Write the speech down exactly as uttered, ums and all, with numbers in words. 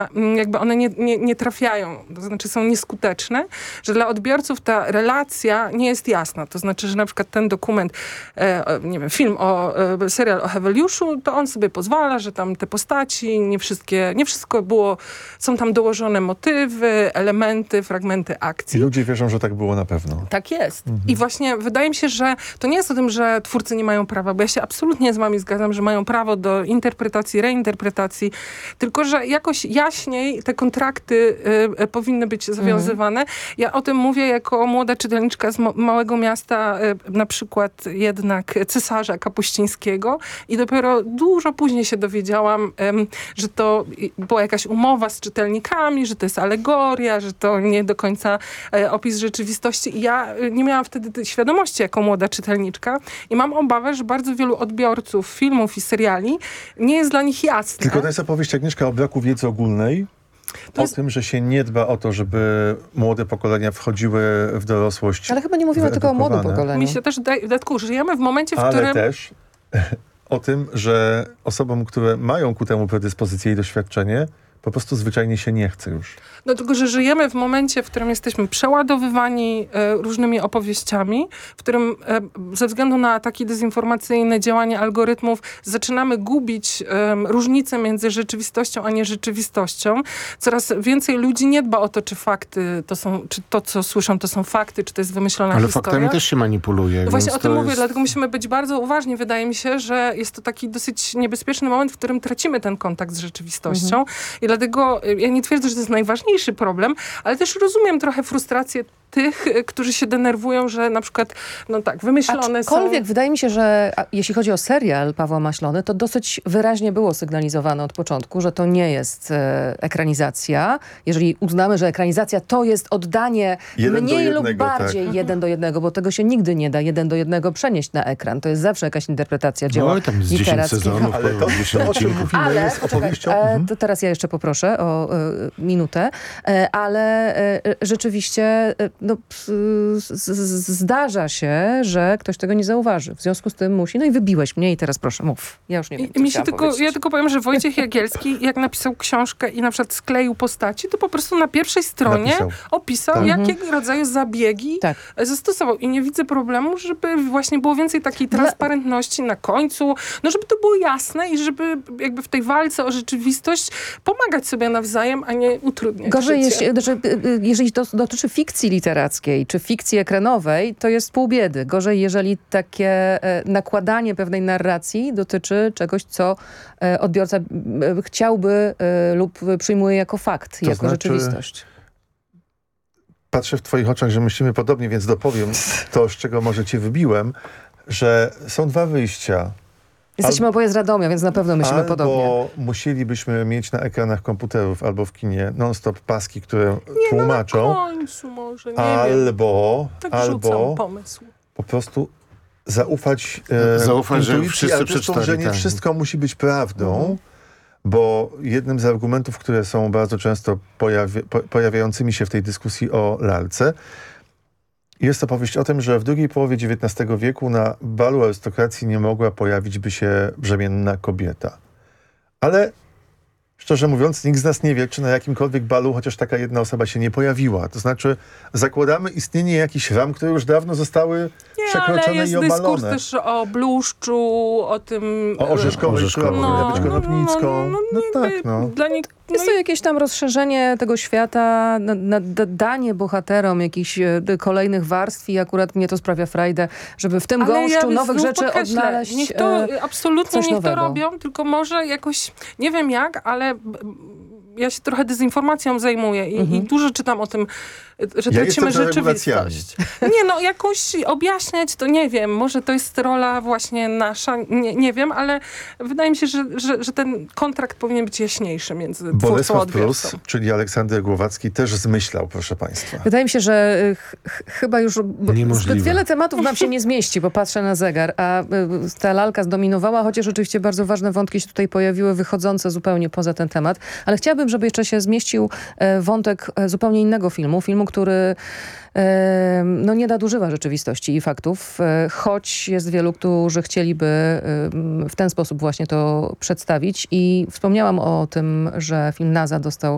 jakby one nie, nie, nie trafiają, to znaczy są nieskuteczne, że dla odbiorców ta relacja nie jest jasna. To znaczy, że na przykład ten dokument, e, nie wiem, film o, e, serial o Heweliuszu, to on sobie pozwala, że tam te postaci, nie wszystkie, nie wszystko było, są tam dołożone motywy, elementy, fragmenty akcji. I ludzie wierzą, że tak było na pewno. Tak jest. Mhm. I właśnie wydaje mi się, że to nie jest o tym, że twórcy nie mają prawa, bo ja się absolutnie z wami zgadzam, że mają prawo do interpretacji, reinterpretacji, tylko że jakoś jaśniej te kontrakty y, y, powinny być zawiązywane. Mhm. Ja o tym mówię jako młoda czytelniczka z ma- małego miasta, y, na przykład jednak Cesarza Kapuścińskiego i dopiero dużo później się dowiedziałam, y, że to była jakaś umowa z czytelnikami, że to jest alegoria, że to nie do końca y, opis rzeczywistości. I ja y, nie miałam wtedy tej świadomości jako młoda czytelniczka i mam obawę, że bardzo wielu odbiorców filmów i seriali nie jest dla nich jasne. Tylko to jest opowieść, Agnieszka, o braku wiedzy ogólnej, to o jest... tym, że się nie dba o to, żeby młode pokolenia wchodziły w dorosłość. Ale chyba nie mówimy tylko o młodym pokoleniu. Mi się też wydaje, żyjemy w momencie, w Ale którym... Ale też o tym, że osobom, które mają ku temu predyspozycję i doświadczenie, po prostu zwyczajnie się nie chce już. No tylko, że żyjemy w momencie, w którym jesteśmy przeładowywani e, różnymi opowieściami, w którym e, ze względu na ataki dezinformacyjne, działanie algorytmów zaczynamy gubić e, różnice między rzeczywistością a nierzeczywistością. Coraz więcej ludzi nie dba o to, czy fakty to są, czy to, co słyszą, to są fakty, czy to jest wymyślona Ale historia. faktami też się manipuluje. No właśnie o tym jest... mówię, dlatego musimy być bardzo uważni. Wydaje mi się, że jest to taki dosyć niebezpieczny moment, w którym tracimy ten kontakt z rzeczywistością. Mhm. I dlatego ja nie twierdzę, że to jest najważniejszy problem, ale też rozumiem trochę frustrację tych, którzy się denerwują, że na przykład, no tak, wymyślone Aczkolwiek są... wydaje mi się, że a, jeśli chodzi o serial Pawła Maślony, to dosyć wyraźnie było sygnalizowane od początku, że to nie jest e, ekranizacja. Jeżeli uznamy, że ekranizacja to jest oddanie jeden mniej jednego, lub bardziej tak. jeden do jednego, bo tego się nigdy nie da jeden do jednego przenieść na ekran. To jest zawsze jakaś interpretacja dzieła no, ale tam jest dziesięć sezonów, ale to, to o czym mówimy ale, jest poczekaj, opowieścią... e, mhm. to teraz ja jeszcze poproszę o e, minutę, e, ale e, rzeczywiście e, no, z, z, zdarza się, że ktoś tego nie zauważy. W związku z tym musi, no i wybiłeś mnie i teraz proszę, mów. Ja już nie wiem, I, mi się tylko, ja tylko powiem, że Wojciech Jagielski, jak napisał książkę i na przykład skleił postaci, to po prostu na pierwszej stronie napisał. opisał, tak. jakiego mhm. rodzaju zabiegi tak. zastosował. I nie widzę problemu, żeby właśnie było więcej takiej transparentności na końcu, no żeby to było jasne i żeby jakby w tej walce o rzeczywistość pomagać sobie nawzajem, a nie utrudniać Gorzej, życie. Jeśli, jeżeli to dotyczy fikcji literackiej czy fikcji ekranowej, to jest pół biedy. Gorzej, jeżeli takie e, nakładanie pewnej narracji dotyczy czegoś, co e, odbiorca e, chciałby e, lub przyjmuje jako fakt, to jako znaczy, rzeczywistość. Patrzę w twoich oczach, że myślimy podobnie, więc dopowiem to, z czego może cię wybiłem, że są dwa wyjścia. Jesteśmy oboje z Radomia, więc na pewno myślimy albo podobnie. Albo musielibyśmy mieć na ekranach komputerów albo w kinie non-stop paski, które nie, tłumaczą. No na końcu może, nie albo, wiem. Tak albo pomysł. po prostu zaufać, e, zaufać że wszyscy przeczytali, że nie tak. wszystko musi być prawdą, mhm. bo jednym z argumentów, które są bardzo często pojawi po, pojawiającymi się w tej dyskusji o lalce, jest opowieść o tym, że w drugiej połowie dziewiętnastego wieku na balu arystokracji nie mogła pojawić by się brzemienna kobieta. Ale szczerze mówiąc, nikt z nas nie wie, czy na jakimkolwiek balu chociaż taka jedna osoba się nie pojawiła. To znaczy zakładamy istnienie jakichś ram, które już dawno zostały nie, przekroczone ale jest i obalone. dyskurs też o bluszczu, o tym... O Orzeszkowej, która powinna być konopnicką. No, no, no tak, no. Dla nich, no jest to jakieś tam rozszerzenie tego świata, na, na, danie bohaterom jakichś e, kolejnych warstw i akurat mnie to sprawia frajdę, żeby w tym ale gąszczu ja nowych rzeczy podkreślę, odnaleźć niech to, e, absolutnie coś niech nowego. to robią, tylko może jakoś, nie wiem jak, ale ja się trochę dezinformacją zajmuję i, mhm. i dużo czytam o tym, że ja tracimy rzeczywistość. Nie no, jakoś objaśniać to nie wiem, może to jest rola właśnie nasza, nie, nie wiem, ale wydaje mi się, że, że, że ten kontrakt powinien być jaśniejszy między twórcą a Bolesław odbiorcą. Prus, czyli Aleksander Głowacki, też zmyślał, proszę państwa. Wydaje mi się, że ch chyba już Niemożliwe. zbyt wiele tematów nam się nie zmieści, bo patrzę na zegar, a y, ta lalka zdominowała, chociaż oczywiście bardzo ważne wątki się tutaj pojawiły, wychodzące zupełnie poza ten temat, ale chciałabym, żeby jeszcze się zmieścił e, wątek e, zupełnie innego filmu, filmu, który e, no, nie nadużywa rzeczywistości i faktów, e, choć jest wielu, którzy chcieliby e, w ten sposób właśnie to przedstawić i wspomniałam o tym, że film NASA dostał